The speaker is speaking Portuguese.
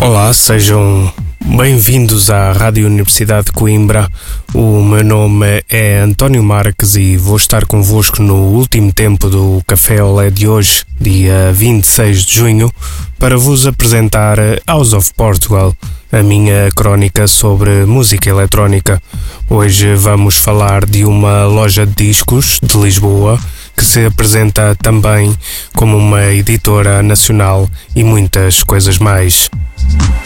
Olá, sejam bem-vindos à Rádio Universidade de Coimbra. O meu nome é António Marques e vou estar convosco no último tempo do Café Olé de hoje, dia 26 de junho, para vos apresentar House of Portugal, a minha crónica sobre música eletrónica. Hoje vamos falar de uma loja de discos de Lisboa que se apresenta também como uma editora nacional e muitas coisas mais.